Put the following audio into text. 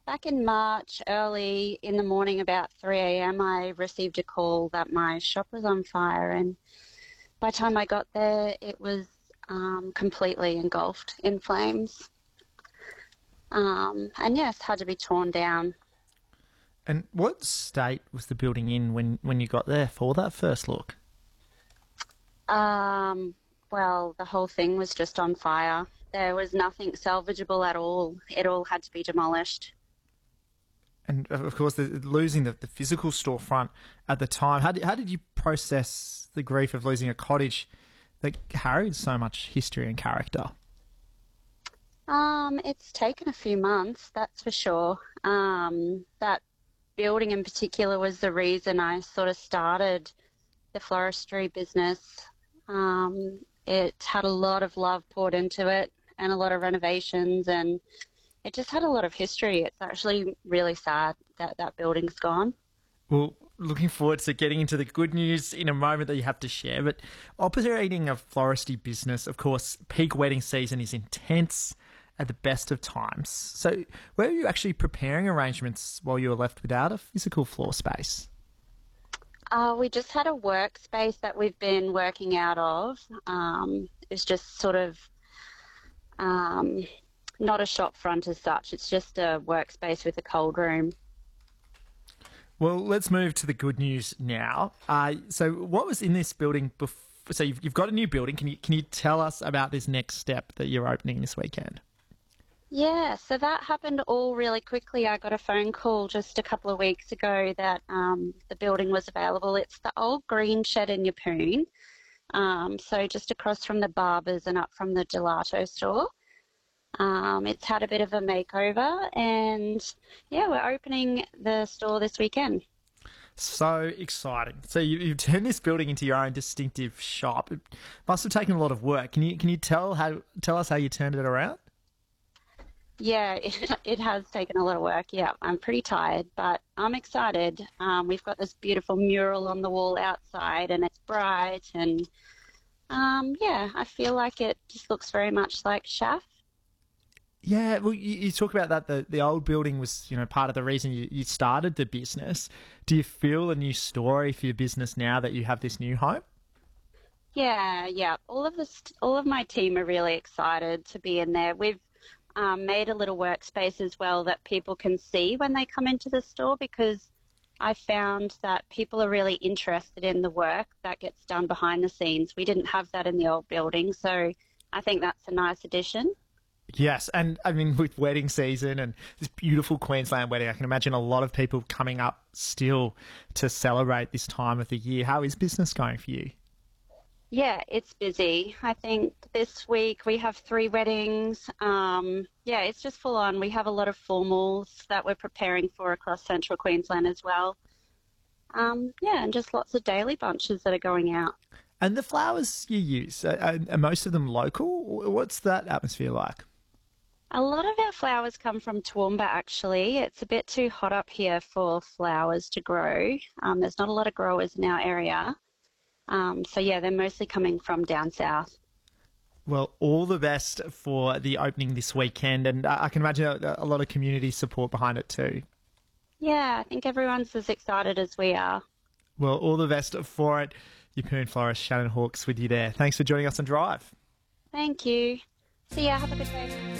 Back in March, early in the morning, about 3 a.m., I received a call that my shop was on fire. And by the time I got there, it was completely engulfed in flames. And yes, had to be torn down. And what state was the building in when you got there for that first look? Um, well, the whole thing was just on fire. There was nothing salvageable at all. It all had to be demolished. And of course, losing the physical storefront at the time. How did you process the grief of losing a cottage that carried so much history and character? It's taken a few months, that's for sure. That building in particular was the reason I sort of started the floristry business. It had a lot of love poured into it and a lot of renovations, and it just had a lot of history. It's actually really sad that that building's gone. Well, looking forward to getting into the good news in a moment that you have to share. But operating a floristry business, of course, peak wedding season is intense at the best of times. So, were you actually preparing arrangements while you were left without a physical floor space? We just had a workspace that we've been working out of. It's just sort of um, not a shop front as such. It's just a workspace with a cold room. Well, let's move to the good news now. So, what was in this building before? So, you've got a new building. Can you tell us about this next step that you're opening this weekend? Yeah, so that happened all really quickly. I got a phone call just a couple of weeks ago that the building was available. It's the old green shed in Yeppoon, so just across from the barbers and up from the gelato store. It's had a bit of a makeover, and yeah, we're opening the store this weekend. So exciting! So you've turned this building into your own distinctive shop. It must have taken a lot of work. Can you tell us how you turned it around? Yeah, it has taken a lot of work. Yeah, I'm pretty tired, but I'm excited. We've got this beautiful mural on the wall outside, and it's bright, and yeah, I feel like it just looks very much like Shaft. Yeah, well, you talk about that the old building was part of the reason you started the business. Do you feel a new story for your business now that you have this new home? Yeah, yeah. All of my team are really excited to be in there. We've made a little workspace as well that people can see when they come into the store because I found that people are really interested in the work that gets done behind the scenes. We didn't have that in the old building, so I think that's a nice addition. Yes, and I mean with wedding season and this beautiful Queensland wedding, I can imagine a lot of people coming up still to celebrate this time of the year. How is business going for you? Yeah, it's busy. I think this week we have three weddings. Yeah, it's just full on. We have a lot of formals that we're preparing for across central Queensland as well. Yeah, and just lots of daily bunches that are going out. And the flowers you use, are most of them local? What's that atmosphere like? A lot of our flowers come from Toowoomba actually. It's a bit too hot up here for flowers to grow. There's not a lot of growers in our area. So yeah, they're mostly coming from down south. Well, all the best for the opening this weekend, and I can imagine a lot of community support behind it too. Yeah, I think everyone's as excited as we are. Well, all the best for it. Yeppoon florist Shannon Hawkes with you there. Thanks for joining us on Drive. Thank you. See ya. Have a good day.